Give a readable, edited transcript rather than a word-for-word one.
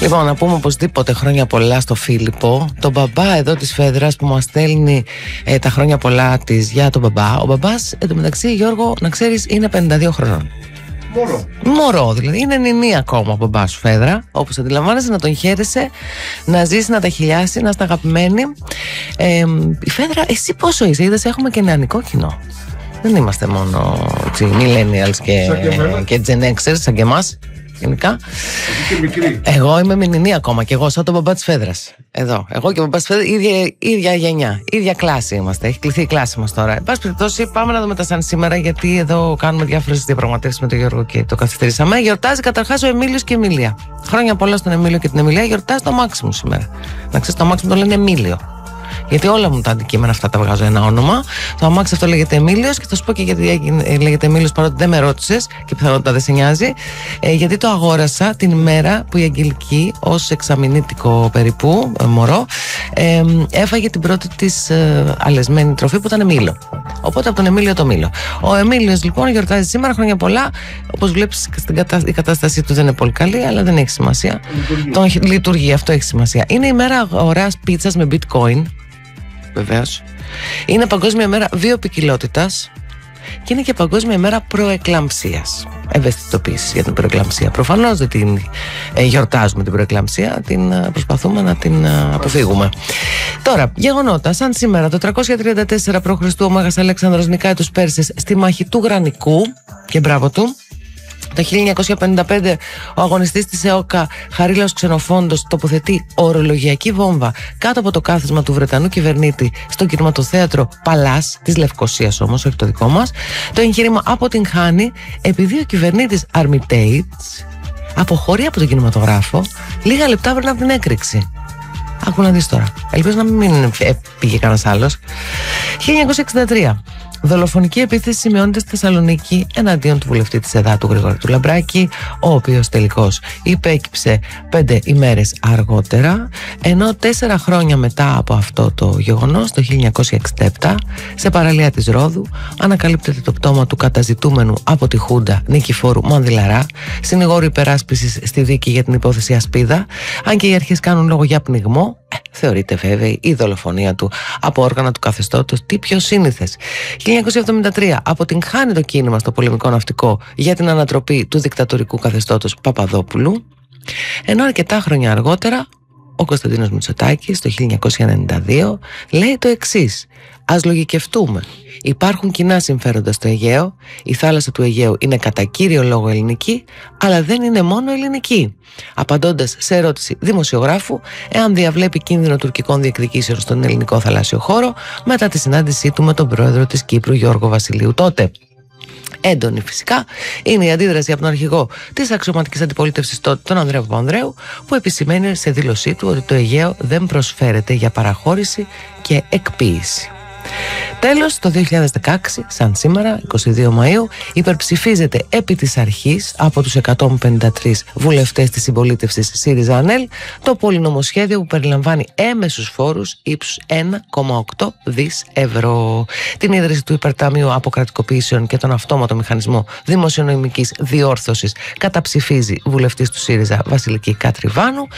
Λοιπόν, να πούμε οπωσδήποτε χρόνια πολλά στο Φίλιππο, τον μπαμπά εδώ της Φέδρας που μας στέλνει τα χρόνια πολλά της για τον μπαμπά. Ο μπαμπάς, εντωμεταξύ, Γιώργο, να ξέρεις, είναι 52 χρονών. Μωρό, δηλαδή. Είναι νηνή ακόμα ο μπαμπάς σου, Φέδρα. Όπως αντιλαμβάνεσαι, να τον χαίρεσαι, να ζήσει, να τα χιλιάσει, να είστε αγαπημένοι. Η Φέδρα, εσύ πόσο είσαι? Είδες, έχουμε και νεανικό κοινό. Δεν είμαστε μόνο millennials και Gen Xers, σαν και εμάς. Γενικά. Εγώ είμαι μηνυνή ακόμα και εγώ, σαν τον μπαμπά της Φέδρας. Εδώ. Εγώ και ο μπαμπάς της Φέδρας, ίδια γενιά, ίδια κλάση είμαστε. Έχει κληθεί η κλάση μας τώρα. Εν πάση περιπτώσει, πάμε να δούμε τα σαν σήμερα, γιατί εδώ κάνουμε διάφορες διαπραγματεύσεις με τον Γιώργο και το καθυστερήσαμε. Γιορτάζει καταρχάς ο Εμίλιος και η Εμίλια. Χρόνια πολλά στον Εμίλιο και την Εμίλια. Γιορτάζει το Μάξιμου σήμερα. Να ξέρεις, το Μάξιμου το λένε Εμίλιο. Γιατί όλα μου τα αντικείμενα αυτά τα βγάζω ένα όνομα. Το αμάξι αυτό λέγεται Εμίλιος και θα σου πω και γιατί λέγεται Εμίλιος, παρότι δεν με ρώτησες και πιθανότατα δεν σε νοιάζει. Γιατί το αγόρασα την ημέρα που η Αγγελική, ως εξαμηνήτικο περίπου μωρό, έφαγε την πρώτη της αλεσμένη τροφή που ήταν μήλο. Οπότε από τον Εμίλιο το μήλο. Ο Εμίλιος λοιπόν γιορτάζει σήμερα, χρόνια πολλά. Όπως βλέπεις, η κατάστασή του δεν είναι πολύ καλή, αλλά δεν έχει σημασία. Λειτουργεί, αυτό έχει σημασία. Είναι η μέρα αγοράς πίτσας με bitcoin. Βεβαίως. Είναι Παγκόσμια μέρα βιοποικιλότητας και είναι και Παγκόσμια μέρα προεκλαμψίας. Ευαισθητοποίηση για την προεκλαμψία. Προφανώς δεν την γιορτάζουμε την προεκλαμψία, την προσπαθούμε να την αποφύγουμε. Τώρα, γεγονότα. Σαν σήμερα, το 334 π.Χ. ο Μέγας Αλέξανδρος νικάει τους Πέρσες στη μάχη του Γρανικού και μπράβο του. Το 1955 ο αγωνιστής της ΕΟΚΑ Χαρίλαος Ξενοφόντος τοποθετεί ορολογιακή βόμβα κάτω από το κάθισμα του Βρετανού κυβερνήτη στο κινηματοθέατρο Παλάς της Λευκωσίας, όμως όχι το δικό μας. Το εγχείρημα αποτυγχάνει επειδή ο κυβερνήτης Αρμιτέιτς αποχωρεί από τον κινηματογράφο λίγα λεπτά πριν από την έκρηξη. Άκου να δεις τώρα. Ελπίζω να μην πήγε κανένας άλλος. 1963. Δολοφονική επίθεση σημειώνεται στη Θεσσαλονίκη εναντίον του βουλευτή της ΕΔΑ του Γρηγόρη του Λαμπράκη, ο οποίος τελικώς υπέκυψε 5 ημέρες αργότερα, ενώ 4 χρόνια μετά από αυτό το γεγονός, το 1967, σε παραλία της Ρόδου, ανακαλύπτεται το πτώμα του καταζητούμενου από τη Χούντα Νικηφόρου Μανδυλαρά, συνηγόρου υπεράσπισης στη δίκη για την υπόθεση Ασπίδα. Αν και οι αρχές κάνουν λόγο για πνιγμό, θεωρείται βέβαια η δολοφονία του από όργανα του καθεστώτος τι πιο σύνηθες. 1973 αποτυγχάνει το κίνημα στο πολεμικό ναυτικό για την ανατροπή του δικτατορικού καθεστώτος Παπαδόπουλου, ενώ αρκετά χρόνια αργότερα ο Κωνσταντίνος Μητσοτάκης το 1992 λέει το εξής: ας λογικευτούμε. Υπάρχουν κοινά συμφέροντα στο Αιγαίο. Η θάλασσα του Αιγαίου είναι κατά κύριο λόγο ελληνική, αλλά δεν είναι μόνο ελληνική. Απαντώντας σε ερώτηση δημοσιογράφου εάν διαβλέπει κίνδυνο τουρκικών διεκδικήσεων στον ελληνικό θαλάσσιο χώρο μετά τη συνάντησή του με τον πρόεδρο της Κύπρου Γιώργο Βασιλείου τότε. Έντονη φυσικά είναι η αντίδραση από τον αρχηγό της αξιωματικής αντιπολίτευσης τότε, τον Ανδρέα Παπανδρέου, που επισημαίνει σε δήλωσή του ότι το Αιγαίο δεν προσφέρεται για παραχώρηση και εκποίηση. Τέλος, το 2016, σαν σήμερα, 22 Μαΐου, υπερψηφίζεται επί της αρχής από τους 153 βουλευτές της συμπολίτευσης ΣΥΡΙΖΑ-ΑΝΕΛ το πολυνομοσχέδιο που περιλαμβάνει έμεσους φόρους ύψους 1,8 δις ευρώ. Την ίδρυση του Υπερταμείου Αποκρατικοποιήσεων και τον αυτόματο μηχανισμό δημοσιονομικής διόρθωσης καταψηφίζει βουλευτής του ΣΥΡΙΖΑ Βασιλική Κατριβάνου.